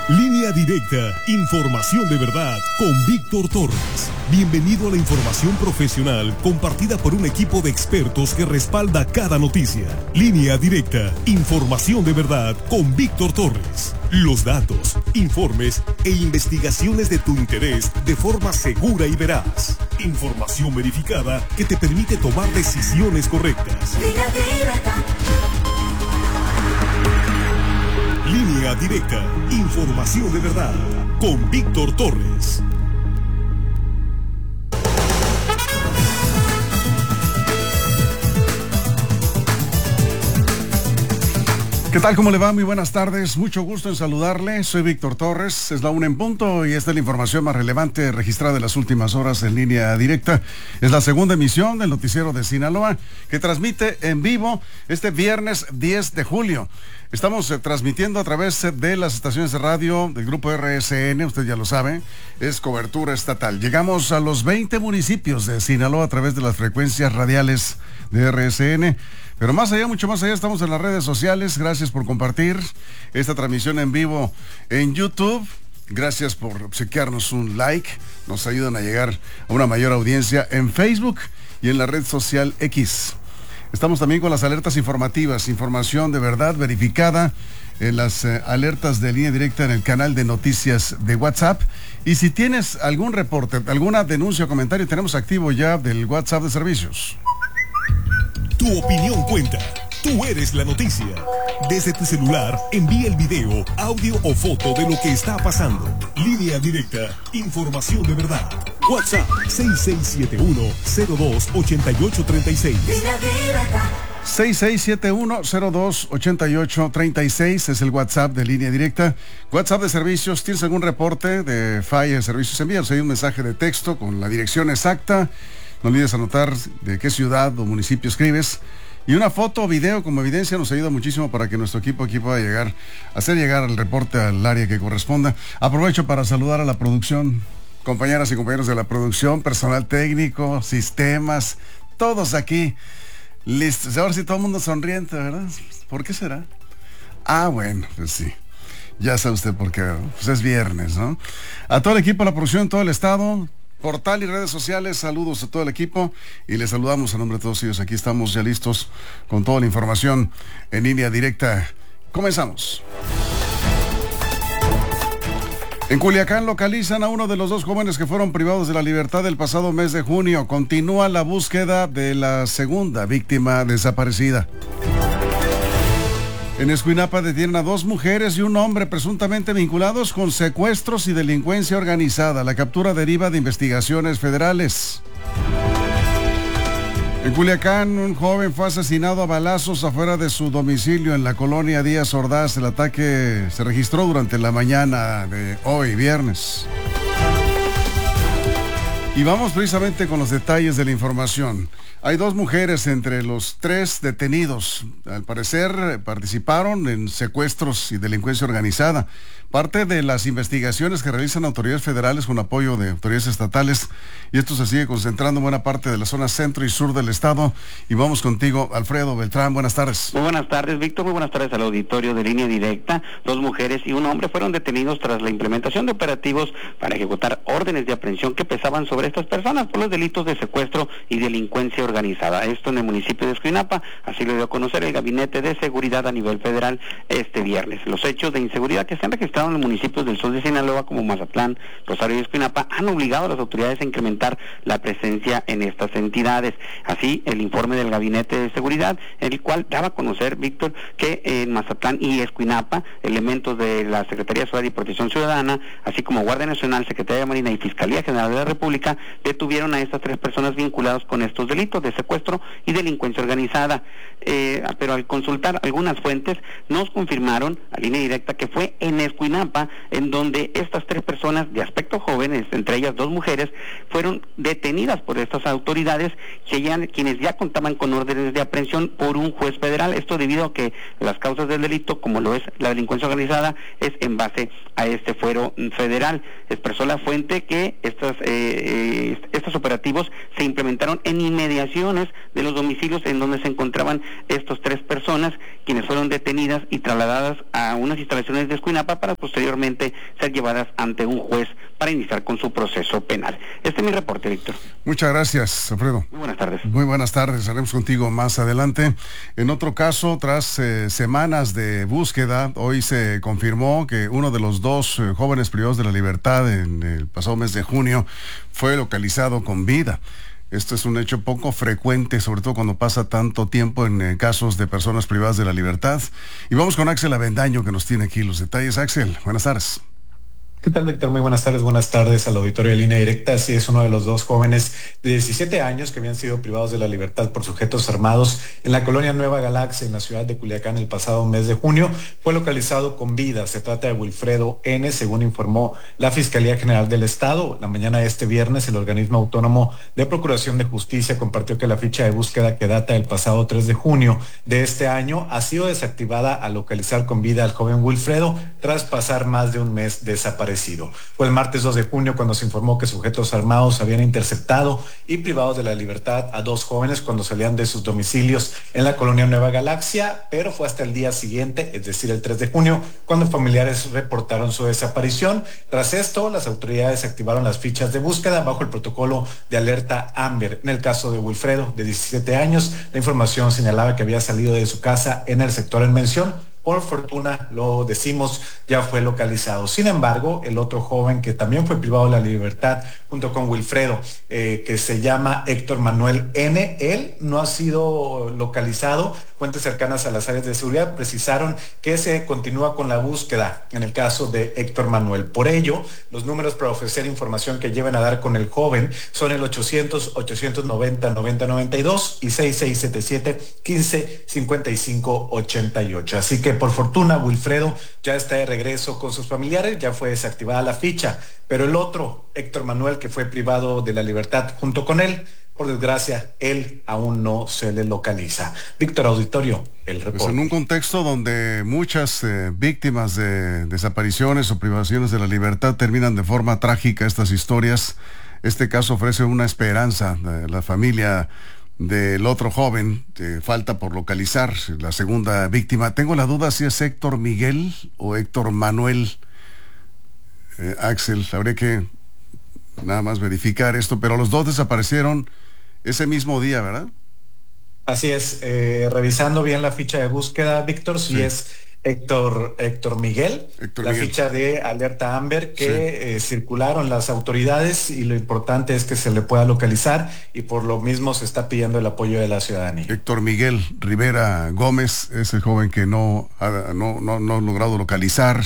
Línea Directa, información de verdad con Víctor Torres. Bienvenido a la información profesional compartida por un equipo de expertos que respalda cada noticia. Línea Directa, información de verdad con Víctor Torres. Los datos, informes e investigaciones de tu interés de forma segura y veraz. Información verificada que te permite tomar decisiones correctas. Línea Directa. Línea Directa, información de verdad, con Víctor Torres. ¿Qué tal? ¿Cómo le va? Muy buenas tardes. Mucho gusto en saludarle. Soy Víctor Torres. Es la 1 en punto y esta es la información más relevante registrada en las últimas horas en Línea Directa. Es la segunda emisión del noticiero de Sinaloa que transmite en vivo este viernes 10 de julio. Estamos transmitiendo a través de las estaciones de radio del grupo RSN, usted ya lo sabe, es cobertura estatal. Llegamos a los 20 municipios de Sinaloa a través de las frecuencias radiales de RSN. Pero más allá, mucho más allá, estamos en las redes sociales. Gracias por compartir esta transmisión en vivo en YouTube. Gracias por obsequiarnos un like. Nos ayudan a llegar a una mayor audiencia en Facebook y en la red social X. Estamos también con las alertas informativas, información de verdad verificada en las alertas de Línea Directa en el canal de noticias de WhatsApp. Y si tienes algún reporte, alguna denuncia o comentario, tenemos activo ya del WhatsApp de servicios. Tu opinión cuenta. Tú eres la noticia. Desde tu celular, envía el video, audio o foto de lo que está pasando. Línea Directa, información de verdad. WhatsApp 6671-028836. Línea Directa. 6671-028836 es el WhatsApp de Línea Directa. WhatsApp de servicios, ¿tienes algún reporte de falla de servicios? Envíanos ahí un mensaje de texto con la dirección exacta. No olvides anotar de qué ciudad o municipio escribes. Y una foto o video como evidencia nos ayuda muchísimo para que nuestro equipo aquí pueda hacer llegar el reporte al área que corresponda. Aprovecho para saludar a la producción, compañeras y compañeros de la producción, personal técnico, sistemas, todos aquí listos. Ahora sí todo el mundo sonriente, ¿verdad? ¿Por qué será? Ah, bueno, pues sí. Ya sabe usted por qué, pues es viernes, ¿no? A todo el equipo de la producción, todo el estado, portal y redes sociales, saludos a todo el equipo y les saludamos a nombre de todos ellos. Aquí estamos ya listos con toda la información en Línea Directa. Comenzamos. En Culiacán localizan a uno de los dos jóvenes que fueron privados de la libertad el pasado mes de junio. Continúa la búsqueda de la segunda víctima desaparecida. En Escuinapa detienen a 2 mujeres y un hombre presuntamente vinculados con secuestros y delincuencia organizada. La captura deriva de investigaciones federales. En Culiacán, un joven fue asesinado a balazos afuera de su domicilio en la colonia Díaz Ordaz. El ataque se registró durante la mañana de hoy, viernes. Y vamos precisamente con los detalles de la información. Hay 2 mujeres entre los 3 detenidos. Al parecer participaron en secuestros y delincuencia organizada. Parte de las investigaciones que realizan autoridades federales con apoyo de autoridades estatales. Y esto se sigue concentrando en buena parte de la zona centro y sur del estado. Y vamos contigo, Alfredo Beltrán. Buenas tardes. Muy buenas tardes, Víctor. Muy buenas tardes al auditorio de Línea Directa. 2 mujeres y un hombre fueron detenidos tras la implementación de operativos para ejecutar órdenes de aprehensión que pesaban sobre estas personas por los delitos de secuestro y delincuencia organizada. Esto en el municipio de Escuinapa, así lo dio a conocer el Gabinete de Seguridad a nivel federal este viernes. Los hechos de inseguridad que se han registrado en los municipios del sur de Sinaloa como Mazatlán, Rosario y Escuinapa han obligado a las autoridades a incrementar la presencia en estas entidades. Así, el informe del Gabinete de Seguridad, el cual daba a conocer, Víctor, que en Mazatlán y Escuinapa, elementos de la Secretaría de Seguridad y Protección Ciudadana, así como Guardia Nacional, Secretaría de Marina y Fiscalía General de la República, detuvieron a estas 3 personas vinculadas con estos delitos de secuestro y delincuencia organizada. Pero al consultar algunas fuentes, nos confirmaron a Línea Directa que fue en Escuinapa en donde estas 3 personas de aspecto jóvenes, entre ellas 2 mujeres, fueron detenidas por estas autoridades quienes ya contaban con órdenes de aprehensión por un juez federal. Esto debido a que las causas del delito, como lo es la delincuencia organizada, es en base a este fuero federal. Expresó la fuente que estos operativos se implementaron en inmediación ubicaciones de los domicilios en donde se encontraban estos 3 personas, quienes fueron detenidas y trasladadas a unas instalaciones de Escuinapa para posteriormente ser llevadas ante un juez para iniciar con su proceso penal. Este es mi reporte, Víctor. Muchas gracias, Alfredo. Muy buenas tardes. Muy buenas tardes, estaremos contigo más adelante. En otro caso, tras semanas de búsqueda, hoy se confirmó que uno de los 2 jóvenes privados de la libertad en el pasado mes de junio fue localizado con vida. Esto es un hecho poco frecuente, sobre todo cuando pasa tanto tiempo en casos de personas privadas de la libertad. Y vamos con Axel Avendaño, que nos tiene aquí los detalles. Axel, buenas tardes. ¿Qué tal, Víctor? Muy buenas tardes al auditorio de Línea Directa. Sí, es uno de los 2 jóvenes de 17 años que habían sido privados de la libertad por sujetos armados en la colonia Nueva Galaxia, en la ciudad de Culiacán, el pasado mes de junio. Fue localizado con vida. Se trata de Wilfredo N., según informó la Fiscalía General del Estado. La mañana de este viernes, el organismo autónomo de Procuración de Justicia compartió que la ficha de búsqueda, que data del pasado 3 de junio de este año, ha sido desactivada al localizar con vida al joven Wilfredo tras pasar más de un mes desaparecido. Fue el martes 2 de junio cuando se informó que sujetos armados habían interceptado y privados de la libertad a 2 jóvenes cuando salían de sus domicilios en la colonia Nueva Galaxia, pero fue hasta el día siguiente, es decir, el 3 de junio, cuando familiares reportaron su desaparición. Tras esto, las autoridades activaron las fichas de búsqueda bajo el protocolo de alerta Amber. En el caso de Wilfredo, de 17 años, la información señalaba que había salido de su casa en el sector en mención. Por fortuna, lo decimos, ya fue localizado. Sin embargo, el otro joven que también fue privado de la libertad junto con Wilfredo, que se llama Héctor Manuel N., él no ha sido localizado. Fuentes cercanas a las áreas de seguridad precisaron que se continúa con la búsqueda en el caso de Héctor Manuel. Por ello, los números para ofrecer información que lleven a dar con el joven son el 800-890-9092 y 6677-155588. Así que por fortuna Wilfredo ya está de regreso con sus familiares, ya fue desactivada la ficha, pero el otro, Héctor Manuel, que fue privado de la libertad junto con él, por desgracia, él aún no se le localiza. Víctor, auditorio, el reporte. Pues en un contexto donde muchas víctimas de desapariciones o privaciones de la libertad terminan de forma trágica estas historias, este caso ofrece una esperanza. La familia del otro joven, falta por localizar la segunda víctima. Tengo la duda si es Héctor Miguel o Héctor Manuel. Axel, habría que nada más verificar esto, pero los 2 desaparecieron ese mismo día, ¿verdad? Así es, revisando bien la ficha de búsqueda, Víctor, si es Héctor Miguel, ficha de alerta Amber que circularon las autoridades, y lo importante es que se le pueda localizar, y por lo mismo se está pidiendo el apoyo de la ciudadanía. Héctor Miguel Rivera Gómez es el joven que no ha logrado localizar.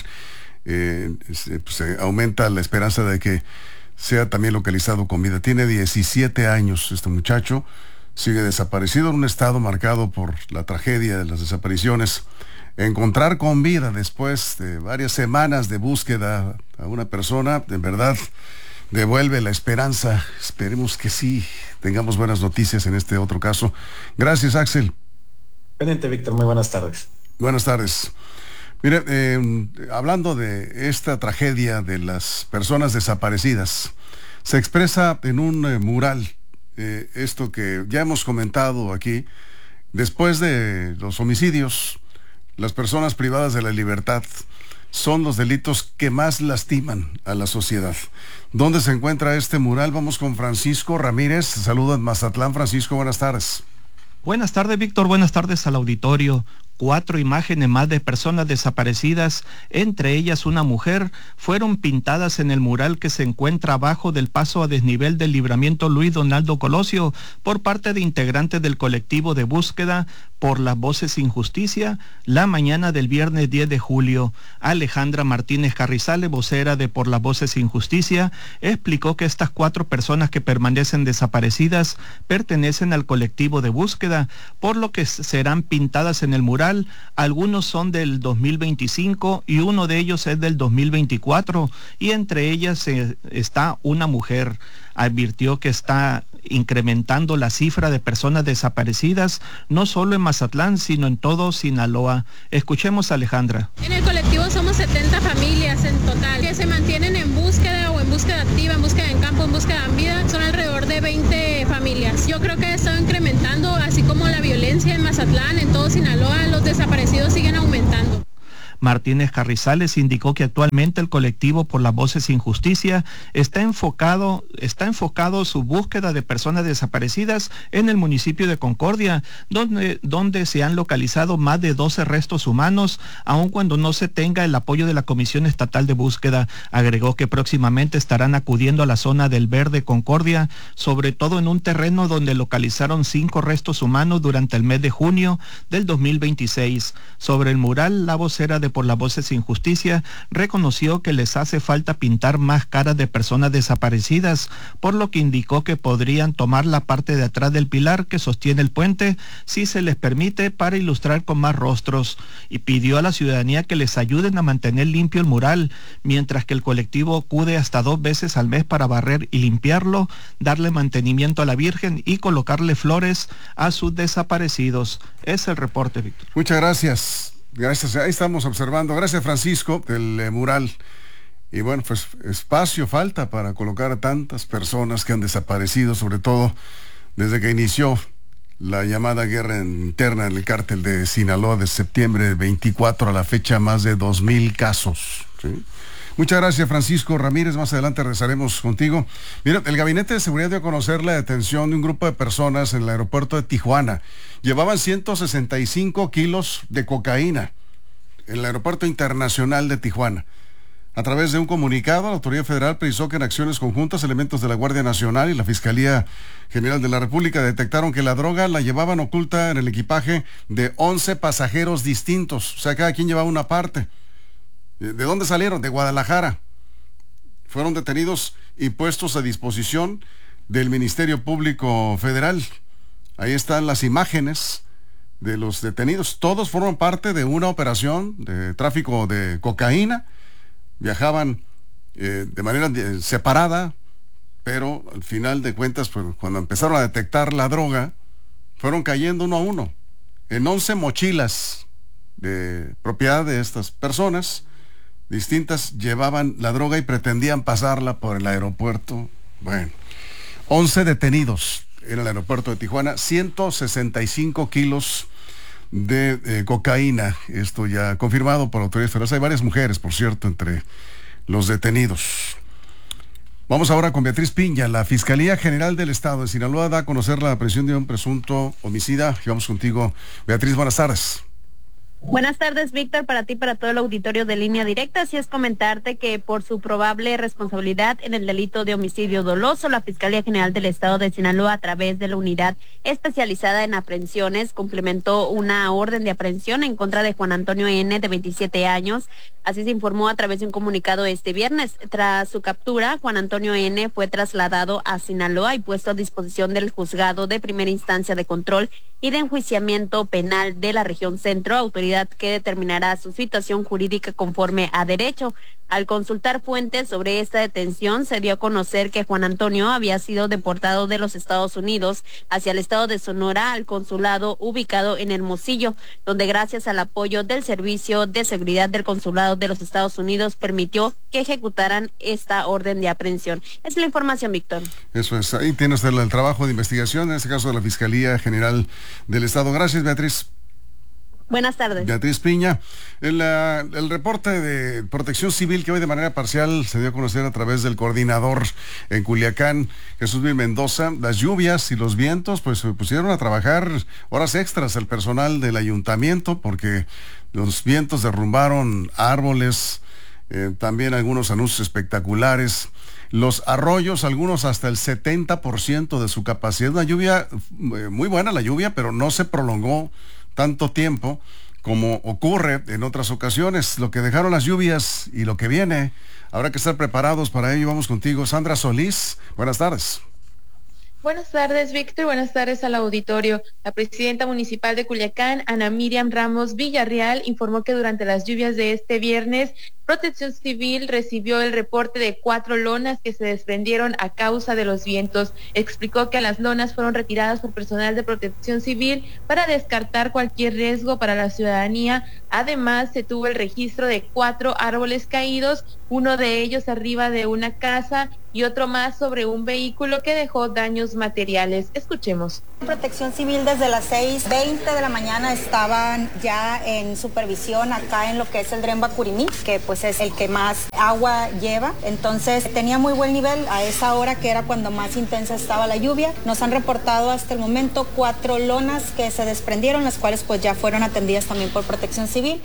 Aumenta la esperanza de que sea también localizado con vida. Tiene 17 años este muchacho, sigue desaparecido en un estado marcado por la tragedia de las desapariciones. Encontrar con vida después de varias semanas de búsqueda a una persona, en verdad, devuelve la esperanza. Esperemos que sí tengamos buenas noticias en este otro caso. Gracias, Axel. Pendiente, Víctor, muy buenas tardes. Buenas tardes. Mire, hablando de esta tragedia de las personas desaparecidas, se expresa en un mural esto que ya hemos comentado aquí. Después de los homicidios, las personas privadas de la libertad son los delitos que más lastiman a la sociedad. ¿Dónde se encuentra este mural? Vamos con Francisco Ramírez. Saludos en Mazatlán. Francisco, buenas tardes. Buenas tardes, Víctor. Buenas tardes al auditorio. 4 imágenes más de personas desaparecidas, entre ellas una mujer, fueron pintadas en el mural que se encuentra abajo del paso a desnivel del libramiento Luis Donaldo Colosio por parte de integrantes del colectivo de búsqueda por las voces sin justicia la mañana del viernes 10 de julio. Alejandra Martínez Carrizales, vocera de Por las Voces sin Justicia, explicó que estas 4 personas que permanecen desaparecidas pertenecen al colectivo de búsqueda, por lo que serán pintadas en el mural. Algunos son del 2025 y uno de ellos es del 2024, y entre ellas está una mujer. Advirtió que está incrementando la cifra de personas desaparecidas, no solo en Mazatlán, sino en todo Sinaloa. Escuchemos a Alejandra. En el colectivo somos 70 familias en total, que se mantienen en búsqueda o en búsqueda activa, en búsqueda en campo, en búsqueda en vida. Son alrededor de 20 familias. Yo creo que ha estado incrementando, así como la violencia en Mazatlán, en todo Sinaloa, los desaparecidos siguen aumentando. Martínez Carrizales indicó que actualmente el colectivo por las Voces Sin Justicia está enfocado su búsqueda de personas desaparecidas en el municipio de Concordia, donde se han localizado más de 12 restos humanos, aun cuando no se tenga el apoyo de la Comisión Estatal de Búsqueda. Agregó que próximamente estarán acudiendo a la zona del Verde Concordia, sobre todo en un terreno donde localizaron 5 restos humanos durante el mes de junio del 2026. Sobre el mural, la vocera de por las Voces Sin Justicia reconoció que les hace falta pintar más caras de personas desaparecidas, por lo que indicó que podrían tomar la parte de atrás del pilar que sostiene el puente si se les permite para ilustrar con más rostros, y pidió a la ciudadanía que les ayuden a mantener limpio el mural, mientras que el colectivo acude hasta 2 veces al mes para barrer y limpiarlo, darle mantenimiento a la Virgen y colocarle flores a sus desaparecidos. Es el reporte, Víctor. Muchas gracias. Gracias, ahí estamos observando. Gracias, Francisco, del mural. Y bueno, pues espacio falta para colocar a tantas personas que han desaparecido, sobre todo desde que inició la llamada guerra interna en el cártel de Sinaloa de septiembre 24 a la fecha, más de 2,000 casos. ¿Sí? Muchas gracias, Francisco Ramírez. Más adelante regresaremos contigo. Mira, el Gabinete de Seguridad dio a conocer la detención de un grupo de personas en el aeropuerto de Tijuana. Llevaban 165 kilos de cocaína en el aeropuerto internacional de Tijuana. A través de un comunicado, la autoridad federal precisó que en acciones conjuntas, elementos de la Guardia Nacional y la Fiscalía General de la República detectaron que la droga la llevaban oculta en el equipaje de 11 pasajeros distintos. O sea, cada quien llevaba una parte. ¿De dónde salieron? De Guadalajara. Fueron detenidos y puestos a disposición del Ministerio Público Federal. Ahí están las imágenes de los detenidos. Todos forman parte de una operación de tráfico de cocaína. Viajaban de manera separada, pero al final de cuentas, pues, cuando empezaron a detectar la droga, fueron cayendo uno a uno en 11 mochilas de propiedad de estas personas distintas. Llevaban la droga y pretendían pasarla por el aeropuerto. Bueno, 11 detenidos en el aeropuerto de Tijuana, 165 kilos de cocaína. Esto ya confirmado por autoridades federales. Hay varias mujeres, por cierto, entre los detenidos. Vamos ahora con Beatriz Piña. La Fiscalía General del Estado de Sinaloa da a conocer la aprehensión de un presunto homicida. Y vamos contigo, Beatriz, buenas tardes. Buenas tardes, Víctor, para ti y para todo el auditorio de Línea Directa. Así es, comentarte que por su probable responsabilidad en el delito de homicidio doloso, la Fiscalía General del Estado de Sinaloa, a través de la unidad especializada en aprehensiones, cumplimentó una orden de aprehensión en contra de Juan Antonio N., de 27 años. Así se informó a través de un comunicado este viernes. Tras su captura, Juan Antonio N. fue trasladado a Sinaloa y puesto a disposición del juzgado de primera instancia de control y de enjuiciamiento penal de la región centro, autoridad que determinará su situación jurídica conforme a derecho. Al consultar fuentes sobre esta detención, se dio a conocer que Juan Antonio había sido deportado de los Estados Unidos hacia el estado de Sonora al consulado ubicado en Hermosillo, donde gracias al apoyo del Servicio de Seguridad del Consulado de los Estados Unidos permitió que ejecutaran esta orden de aprehensión. Es la información, Víctor. Eso es, ahí tiene usted el trabajo de investigación, en este caso de la Fiscalía General del Estado. Gracias, Beatriz. Buenas tardes. Beatriz Piña. El reporte de Protección Civil que hoy de manera parcial se dio a conocer a través del coordinador en Culiacán, Jesús Luis Mendoza, las lluvias y los vientos pues se pusieron a trabajar horas extras el personal del ayuntamiento porque los vientos derrumbaron árboles, también algunos anuncios espectaculares. Los arroyos, algunos hasta el 70% de su capacidad. Una lluvia, muy buena la lluvia, pero no se prolongó tanto tiempo como ocurre en otras ocasiones. Lo que dejaron las lluvias y lo que viene, habrá que estar preparados para ello. Vamos contigo, Sandra Solís. Buenas tardes. Buenas tardes, Víctor. Buenas tardes al auditorio. La presidenta municipal de Culiacán, Ana Miriam Ramos Villarreal, informó que durante las lluvias de este viernes Protección Civil recibió el reporte de 4 lonas que se desprendieron a causa de los vientos. Explicó que las lonas fueron retiradas por personal de Protección Civil para descartar cualquier riesgo para la ciudadanía. Además, se tuvo el registro de 4 árboles caídos, uno de ellos arriba de una casa y otro más sobre un vehículo que dejó daños materiales. Escuchemos. Protección Civil desde las 6:20 de la mañana estaban ya en supervisión acá en lo que es el Dren Bacurimí, que pues es el que más agua lleva. Entonces tenía muy buen nivel a esa hora, que era cuando más intensa estaba la lluvia. Nos han reportado hasta el momento 4 lonas que se desprendieron, las cuales pues ya fueron atendidas también por Protección Civil.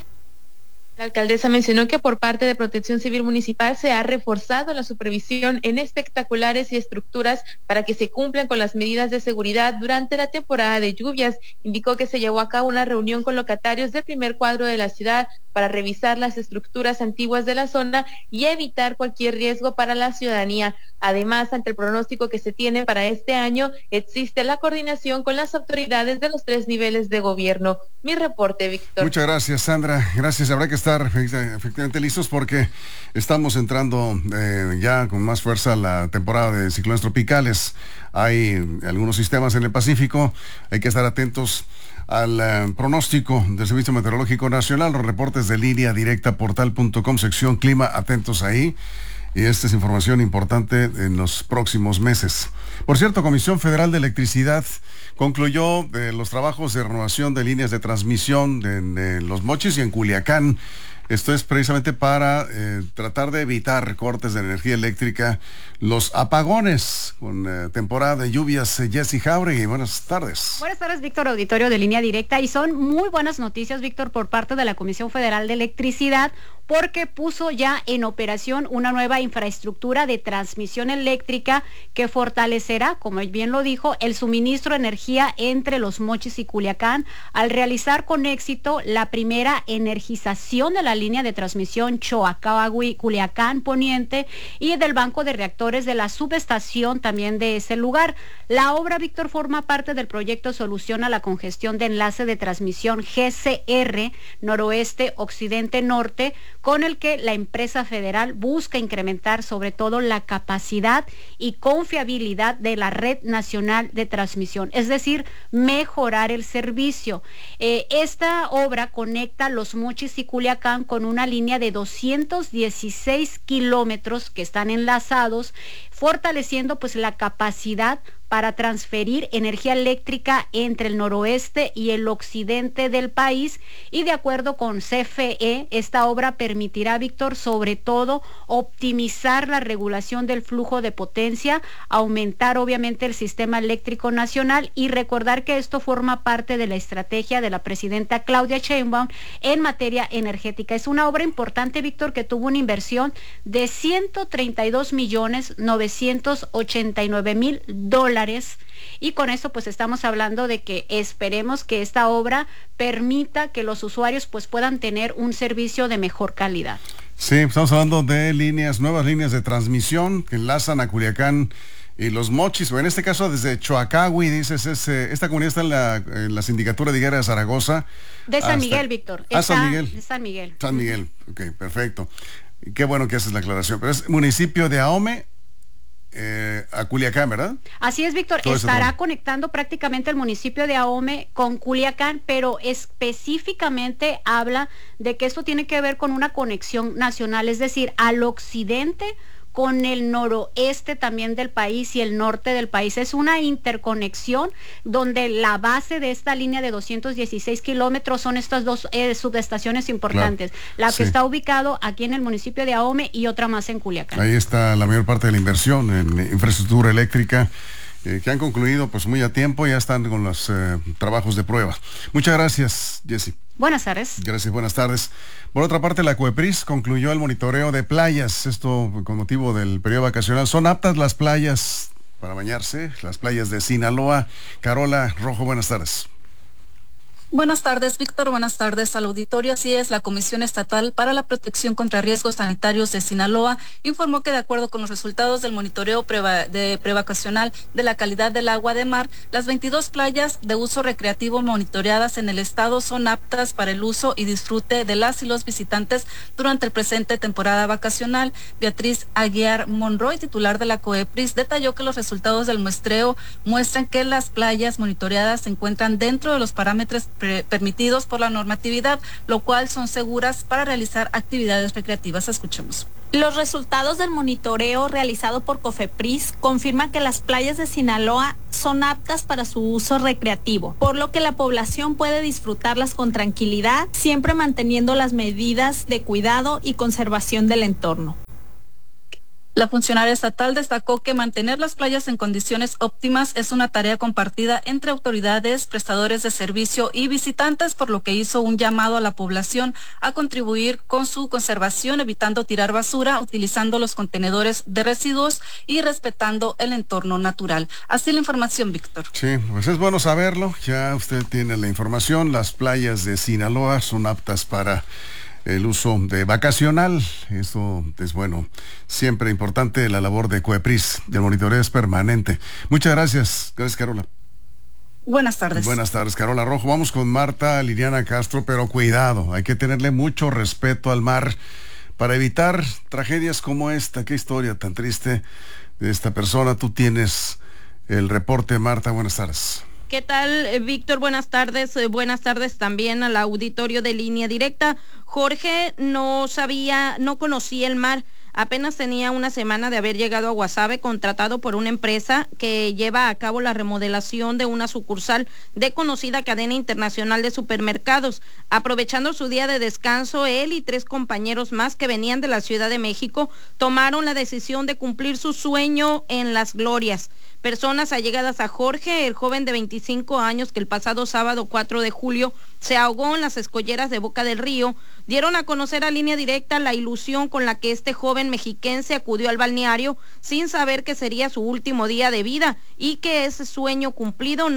La alcaldesa mencionó que por parte de Protección Civil Municipal se ha reforzado la supervisión en espectaculares y estructuras para que se cumplan con las medidas de seguridad durante la temporada de lluvias. Indicó que se llevó a cabo una reunión con locatarios del primer cuadro de la ciudad para revisar las estructuras antiguas de la zona y evitar cualquier riesgo para la ciudadanía. Además, ante el pronóstico que se tiene para este año, existe la coordinación con las autoridades de los 3 niveles de gobierno. Mi reporte, Víctor. Muchas gracias, Sandra. Gracias. Habrá que estar efectivamente listos porque estamos entrando ya con más fuerza a la temporada de ciclones tropicales. Hay algunos sistemas en el Pacífico. Hay que estar atentos al pronóstico del Servicio Meteorológico Nacional, los reportes de Línea Directa, portal.com, sección clima, atentos ahí. Y esta es información importante en los próximos meses. Por cierto, Comisión Federal de Electricidad concluyó los trabajos de renovación de líneas de transmisión de Los Mochis y en Culiacán. Esto es precisamente para tratar de evitar cortes de energía eléctrica, los apagones con temporada de lluvias. Jessy Jauregui, buenas tardes. Buenas tardes, Víctor, auditorio de Línea Directa. Y son muy buenas noticias, Víctor, por parte de la Comisión Federal de Electricidad, porque puso ya en operación una nueva infraestructura de transmisión eléctrica que fortalecerá, como bien lo dijo, el suministro de energía entre Los Mochis y Culiacán, al realizar con éxito la primera energización de la línea de transmisión Choacagui-Culiacán Poniente y del banco de reactores de la subestación también de ese lugar. La obra, Víctor, forma parte del proyecto Solución a la Congestión de Enlace de Transmisión GCR Noroeste-Occidente-Norte, con el que la empresa federal busca incrementar sobre todo la capacidad y confiabilidad de la red nacional de transmisión, es decir, mejorar el servicio. Esta obra conecta Los Mochis y Culiacán con una línea de 216 kilómetros que están enlazados, fortaleciendo pues la capacidad para transferir energía eléctrica entre el noroeste y el occidente del país, y de acuerdo con CFE, esta obra permitirá, Víctor, sobre todo optimizar la regulación del flujo de potencia, aumentar obviamente el sistema eléctrico nacional, y recordar que esto forma parte de la estrategia de la presidenta Claudia Sheinbaum en materia energética. Es una obra importante, Víctor, que tuvo una inversión de $132,989,000. Y con esto pues estamos hablando de que esperemos que esta obra permita que los usuarios pues puedan tener un servicio de mejor calidad. Sí, estamos hablando de nuevas líneas de transmisión que enlazan a Culiacán y Los Mochis, o en este caso desde Choacagui, dices, esta comunidad está en la sindicatura de Higuera de Zaragoza. De San Miguel, Víctor. San Miguel. De San Miguel. San Miguel, ok, perfecto. Qué bueno que haces la aclaración, pero es municipio de Ahome a Culiacán, ¿verdad? Así es, Víctor. Estará conectando prácticamente el municipio de Ahome con Culiacán, pero específicamente habla de que esto tiene que ver con una conexión nacional, es decir, al occidente con el noroeste también del país y el norte del país. Es una interconexión donde la base de esta línea de 216 kilómetros son estas dos subestaciones importantes. Claro, la que está ubicado aquí en el municipio de Ahome y otra más en Culiacán. Ahí está la mayor parte de la inversión en infraestructura eléctrica que han concluido pues muy a tiempo, ya están con los trabajos de prueba. Muchas gracias, Jessy. Buenas tardes. Gracias, buenas tardes. Por otra parte, la COEPRIS concluyó el monitoreo de playas, esto con motivo del periodo vacacional. ¿Son aptas las playas para bañarse? Las playas de Sinaloa. Carola Rojo, buenas tardes. Buenas tardes, Víctor. Buenas tardes al auditorio. Así es, la Comisión Estatal para la Protección contra Riesgos Sanitarios de Sinaloa informó que de acuerdo con los resultados del monitoreo prevacacional de la calidad del agua de mar, las 22 playas de uso recreativo monitoreadas en el estado son aptas para el uso y disfrute de las y los visitantes durante el presente temporada vacacional. Beatriz Aguiar Monroy, titular de la COEPRIS, detalló que los resultados del muestreo muestran que las playas monitoreadas se encuentran dentro de los parámetros permitidos por la normatividad, lo cual son seguras para realizar actividades recreativas. Escuchemos. Los resultados del monitoreo realizado por COFEPRIS confirman que las playas de Sinaloa son aptas para su uso recreativo, por lo que la población puede disfrutarlas con tranquilidad, siempre manteniendo las medidas de cuidado y conservación del entorno. La funcionaria estatal destacó que mantener las playas en condiciones óptimas es una tarea compartida entre autoridades, prestadores de servicio y visitantes, por lo que hizo un llamado a la población a contribuir con su conservación, evitando tirar basura, utilizando los contenedores de residuos y respetando el entorno natural. Así la información, Víctor. Sí, pues es bueno saberlo. Ya usted tiene la información. Las playas de Sinaloa son aptas para el uso de vacacional. Esto es bueno. Siempre importante la labor de COEPRIS. El monitoreo es permanente. Muchas gracias. Gracias, Carola. Buenas tardes. Buenas tardes, Carola Rojo. Vamos con Marta Liliana Castro, pero cuidado, hay que tenerle mucho respeto al mar para evitar tragedias como esta. Qué historia tan triste de esta persona. Tú tienes el reporte, Marta. Buenas tardes. ¿Qué tal, Víctor? Buenas tardes. Buenas tardes también al auditorio de Línea Directa. Jorge no conocía el mar. Apenas tenía una semana de haber llegado a Guasave, contratado por una empresa que lleva a cabo la remodelación de una sucursal de conocida cadena internacional de supermercados. Aprovechando su día de descanso, él y 3 compañeros más que venían de la Ciudad de México tomaron la decisión de cumplir su sueño en Las Glorias. Personas allegadas a Jorge, el joven de 25 años que el pasado sábado 4 de julio se ahogó en las escolleras de Boca del Río, dieron a conocer a Línea Directa la ilusión con la que este joven mexiquense acudió al balneario sin saber que sería su último día de vida y que de ese sueño cumplido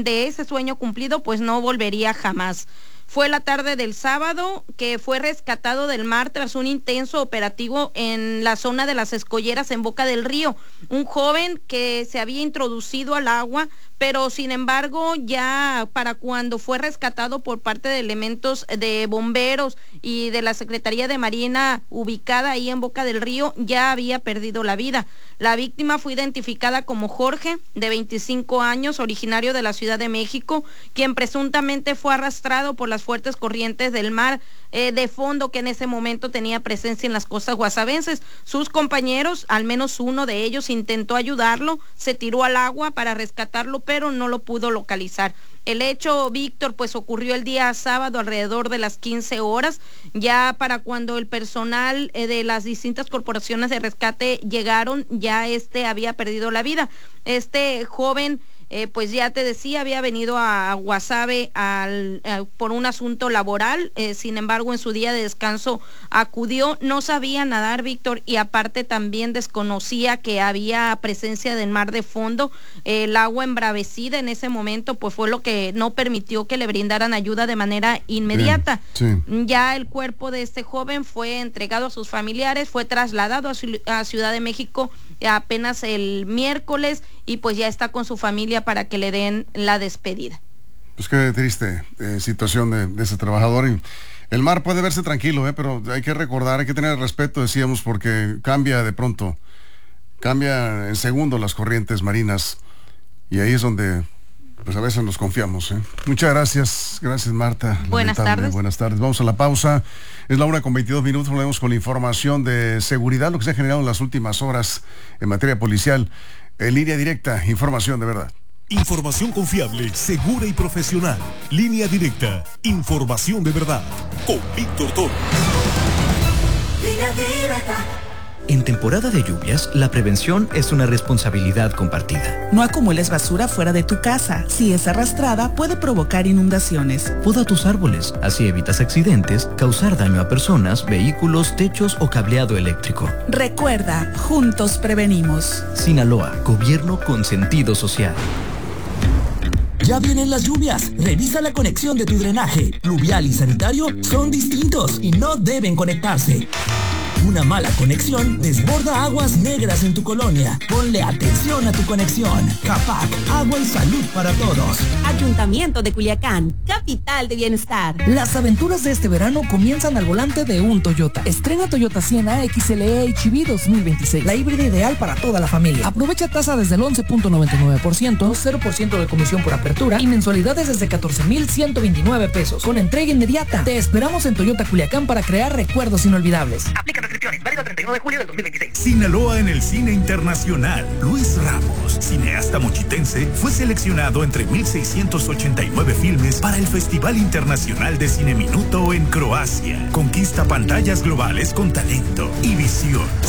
pues no volvería jamás. Fue la tarde del sábado que fue rescatado del mar tras un intenso operativo en la zona de las escolleras en Boca del Río. Un joven que se había introducido al agua, pero sin embargo ya para cuando fue rescatado por parte de elementos de bomberos y de la Secretaría de Marina ubicada ahí en Boca del Río, ya había perdido la vida. La víctima fue identificada como Jorge, de 25 años, originario de la Ciudad de México, quien presuntamente fue arrastrado por las fuertes corrientes del mar de fondo que en ese momento tenía presencia en las costas guasavenses. Sus compañeros, al menos uno de ellos, intentó ayudarlo, se tiró al agua para rescatarlo, pero no lo pudo localizar. El hecho, Víctor, pues ocurrió el día sábado alrededor de las 15 horas, ya para cuando el personal de las distintas corporaciones de rescate llegaron, ya había perdido la vida. Este joven, pues ya te decía, había venido a Guasave por un asunto laboral, sin embargo en su día de descanso acudió, no sabía nadar, Víctor, y aparte también desconocía que había presencia del mar de fondo. El agua embravecida en ese momento pues fue lo que no permitió que le brindaran ayuda de manera inmediata. Bien, sí. Ya el cuerpo de este joven fue entregado a sus familiares, fue trasladado a Ciudad de México apenas el miércoles y pues ya está con su familia para que le den la despedida. Pues qué triste situación de ese trabajador. Y el mar puede verse tranquilo, pero hay que recordar, hay que tener respeto, decíamos, porque cambia de pronto, cambia en segundo las corrientes marinas y ahí es donde pues a veces nos confiamos. Muchas gracias, Marta. Buenas tardes. Buenas tardes. Vamos a la pausa. Es la 1:22. Volvemos con la información de seguridad, lo que se ha generado en las últimas horas en materia policial. En Línea Directa, información de verdad. Información confiable, segura y profesional. Línea Directa, información de verdad. Con Víctor Torres. Línea Directa. En temporada de lluvias, la prevención es una responsabilidad compartida. No acumules basura fuera de tu casa. Si es arrastrada, puede provocar inundaciones. Poda tus árboles, así evitas accidentes, causar daño a personas, vehículos, techos o cableado eléctrico. Recuerda, juntos prevenimos. Sinaloa, gobierno con sentido social. Ya vienen las lluvias. Revisa la conexión de tu drenaje. Pluvial y sanitario son distintos y no deben conectarse. Una mala conexión desborda aguas negras en tu colonia. Ponle atención a tu conexión. CAPAC, agua y salud para todos. Ayuntamiento de Culiacán, capital de bienestar. Las aventuras de este verano comienzan al volante de un Toyota. Estrena Toyota Sienna XLE HEV 2026, la híbrida ideal para toda la familia. Aprovecha tasa desde el 11.99%, 0% de comisión por apertura y mensualidades desde 14,129 pesos, con entrega inmediata. Te esperamos en Toyota Culiacán para crear recuerdos inolvidables. Aplica restricciones, válido el 31 de julio del 2026. Sinaloa en el cine internacional. Luis Ramos, cineasta mochitense, fue seleccionado entre 1,689 filmes para el Festival Internacional de Cine Minuto en Croacia. Conquista pantallas globales con talento y visión.